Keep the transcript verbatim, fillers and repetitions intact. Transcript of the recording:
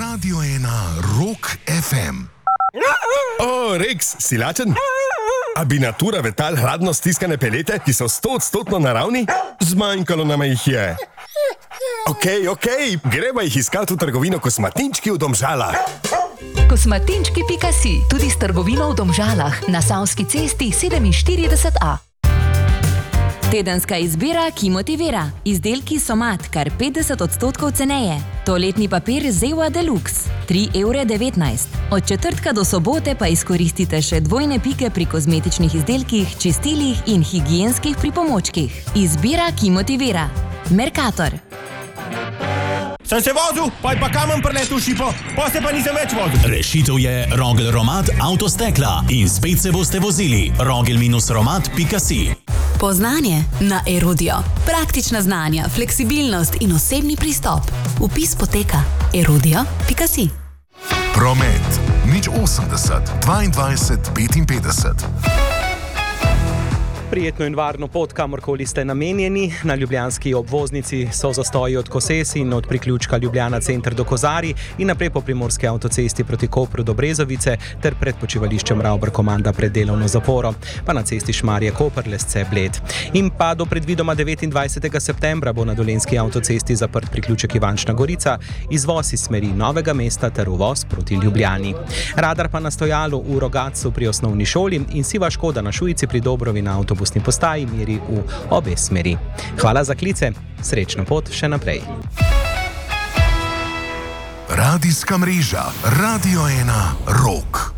Radio ena Rock ef em. O, Rex, si lačen? A bi natura vetal hladno stiskane pelete, ki so stoodstotno naravni? Zmanjkalo nama jih je. Okej, okay, okej, okay. greva jih iskati v trgovino Kosmatinčki v Domžalah. Kosmatinčki pika si, tudi s trgovino v Domžalah, na Savski cesti sedeminštirideset A. Tedenska izbira, ki motivira. Izdelki Somat, kar petdeset odstotkov ceneje. Toaletni papir Zewa Deluxe, tri evre devetnajst. Od četrtka do sobote pa izkoristite še dvojne pike pri kozmetičnih izdelkih, čistilih in higienskih pripomočkih. Izbira, ki motivira. Mercator. Sem se vozil, pa je pa kamen preletel v šipo, pa se pa nisem več vozil. Rešitev je Rogel Romat Avtostekla in spet se boste vozili. rogel romat pika si. Poznanje na Erudio. Praktična znanja, fleksibilnost in osebni pristop. Vpis poteka erudio pika si. Promet nič osemdeset dvaindvajset petinpetdeset. Prijetno in varno pot, kamorkoli ste namenjeni. Na ljubljanski obvoznici so zastoji od Koses in od priključka Ljubljana center do Kozarij in naprej po primorski avtocesti proti Kopru do Brezovice ter pred počivališčem Ravbar-Komanda pred delovno zaporo, pa na cesti Šmarje-Koper-Lesce-Bled. In pa do predvidoma devetindvajsetega septembra bo na dolenjski avtocesti zaprt priključek Ivančna Gorica, izvoz iz smeri Novega mesta ter uvoz proti Ljubljani. Radar pa na stojalu v Rogatcu pri osnovni šoli in siva škoda na Šujici pri Dobrovi na avtobusni postaji meri v obe smeri. Hvala za klice, srečno pot še naprej. Radijska mreža Radio ena Rock.